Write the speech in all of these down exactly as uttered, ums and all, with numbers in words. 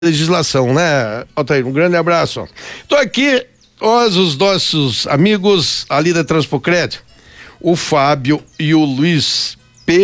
legislação, né, Altair? Um grande abraço. Estou aqui, nós, os nossos amigos ali da Transpocred, o Fábio e o Luiz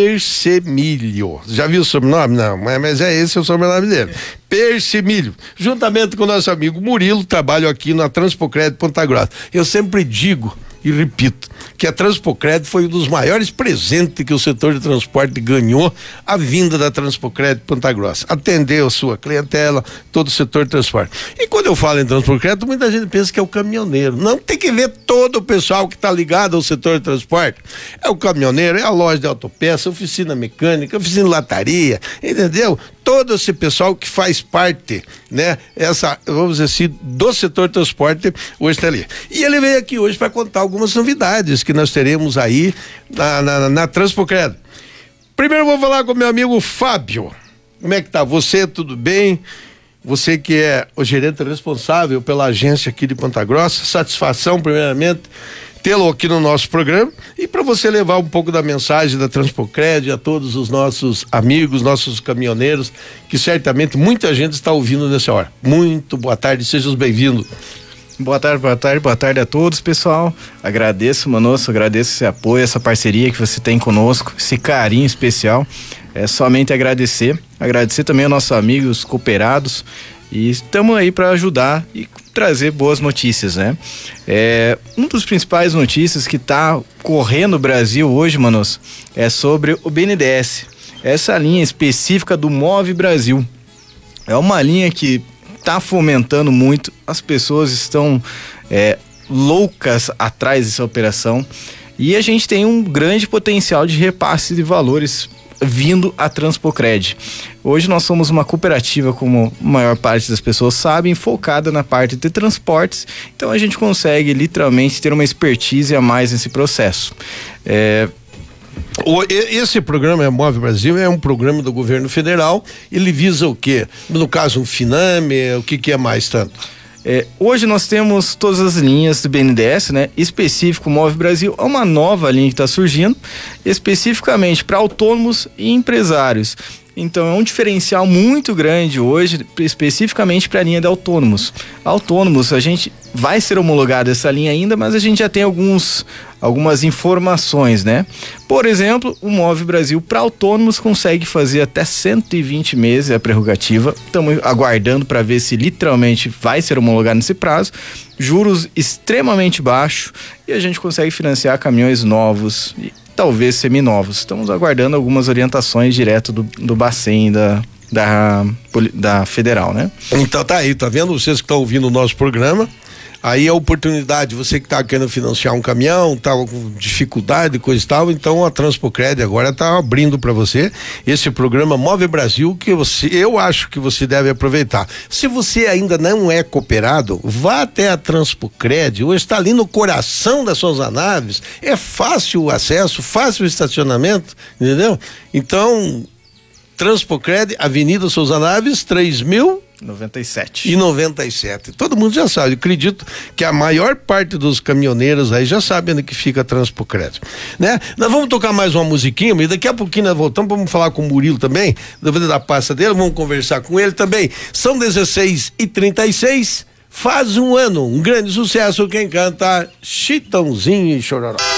Persemilho. Já viu o sobrenome? Não, mas é esse o sobrenome dele. Persemilho. Juntamente com o nosso amigo Murilo, trabalho aqui na Transpocred Ponta Grossa. Eu sempre digo e repito que a Transpocred foi um dos maiores presentes que o setor de transporte ganhou, a vinda da Transpocred Ponta Grossa. Atendeu a sua clientela, todo o setor de transporte. E quando eu falo em Transpocred, muita gente pensa que é o caminhoneiro. Não, tem que ver todo o pessoal que está ligado ao setor de transporte. É o caminhoneiro, é a loja de autopeça, oficina mecânica, oficina de lataria, entendeu? Todo esse pessoal que faz parte, né, essa, vamos dizer assim, do setor de transporte hoje está ali. E ele veio aqui hoje para contar algumas novidades que nós teremos aí na, na, na Transpocred. Primeiro eu vou falar com meu amigo Fábio. Como é que tá? Você, tudo bem? Você que é o gerente responsável pela agência aqui de Ponta Grossa, satisfação primeiramente tê-lo aqui no nosso programa e para você levar um pouco da mensagem da Transpocred a todos os nossos amigos, nossos caminhoneiros, que certamente muita gente está ouvindo nessa hora. Muito boa tarde, sejam bem-vindos. Boa tarde, boa tarde, boa tarde a todos, pessoal. Agradeço, Manosso, agradeço esse apoio, essa parceria que você tem conosco, esse carinho especial. É somente agradecer, agradecer também aos nossos amigos cooperados e estamos aí para ajudar e trazer boas notícias, né? É, um dos principais notícias que está correndo no Brasil hoje, Manosso, é sobre o B N D E S. Essa linha específica do Move Brasil. É uma linha que está fomentando muito, as pessoas estão é, loucas atrás dessa operação e a gente tem um grande potencial de repasse de valores vindo a Transpocred. Hoje nós somos uma cooperativa, como a maior parte das pessoas sabem, focada na parte de transportes, então a gente consegue literalmente ter uma expertise a mais nesse processo. É... O, esse programa Move Brasil é um programa do governo federal. Ele visa o quê? No caso, um Finame, o que que é mais tanto? É, hoje nós temos todas as linhas do B N D E S, né? Específico Move Brasil é uma nova linha que está surgindo, especificamente para autônomos e empresários. Então é um diferencial muito grande hoje, especificamente para a linha de autônomos. Autônomos, a gente vai ser homologado essa linha ainda, mas a gente já tem alguns, algumas informações, né? Por exemplo, o Move Brasil para autônomos consegue fazer até cento e vinte meses, é a prerrogativa. Estamos aguardando para ver se literalmente vai ser homologado nesse prazo. Juros extremamente baixos e a gente consegue financiar caminhões novos e talvez seminovos. Estamos aguardando algumas orientações direto do, do Bacen da, da, da Federal, né? Então tá aí, tá vendo? Vocês que estão ouvindo o nosso programa, aí a oportunidade, você que tá querendo financiar um caminhão, tá com dificuldade, coisa e tal, então a Transpocred agora tá abrindo para você esse programa Move Brasil, que você, eu acho que você deve aproveitar. Se você ainda não é cooperado, vá até a Transpocred, hoje está ali no coração das Souza Naves, é fácil o acesso, fácil o estacionamento, entendeu? Então, Transpocred, Avenida Souza Naves, três mil noventa e sete. E noventa e sete. Todo mundo já sabe. Eu acredito que a maior parte dos caminhoneiros aí já sabem onde que fica a Transpocred, né? Nós vamos tocar mais uma musiquinha e daqui a pouquinho nós voltamos, vamos falar com o Murilo também, da pasta dele, vamos conversar com ele também. São dezesseis e trinta e seis, faz um ano, um grande sucesso. Quem canta, Chitãozinho e Chororó.